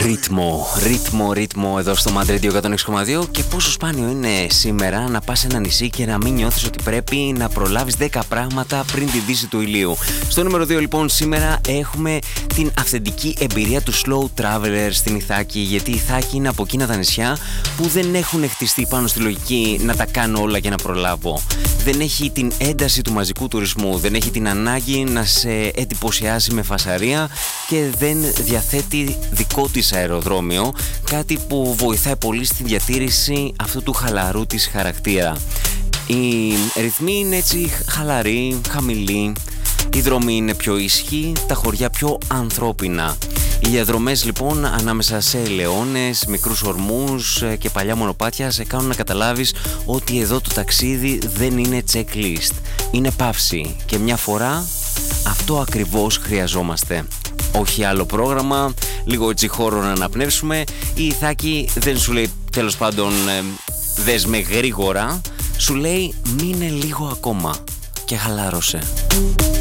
Ρύθμο εδώ στο Mad Radio 106,2. Και πόσο σπάνιο είναι σήμερα να πας σε ένα νησί και να μην νιώθεις ότι πρέπει να προλάβεις 10 πράγματα πριν τη δύση του ηλίου. Στο νούμερο 2 λοιπόν σήμερα έχουμε την αυθεντική εμπειρία του slow traveler στην Ιθάκη. Γιατί η Ιθάκη είναι από εκείνα τα νησιά που δεν έχουν χτιστεί πάνω στη λογική να τα κάνω όλα και να προλάβω. Δεν έχει την ένταση του μαζικού τουρισμού, δεν έχει την ανάγκη να σε εντυπωσιάσει με φασαρία και δεν διαθέτει δικό της αεροδρόμιο, κάτι που βοηθάει πολύ στη διατήρηση αυτού του χαλαρού της χαρακτήρα. Οι ρυθμοί είναι έτσι χαλαροί, χαμηλοί, η δρόμη είναι πιο ήσυχη, τα χωριά πιο ανθρώπινα. Οι διαδρομές λοιπόν ανάμεσα σε ελαιώνες, μικρούς ορμούς και παλιά μονοπάτια σε κάνουν να καταλάβεις ότι εδώ το ταξίδι δεν είναι checklist, είναι παύση και μια φορά αυτό ακριβώς χρειαζόμαστε. Όχι άλλο πρόγραμμα, λίγο έτσι χώρο να αναπνεύσουμε. Η Ιθάκη δεν σου λέει τέλος πάντων δες με γρήγορα, σου λέει μείνε λίγο ακόμα και χαλάρωσε.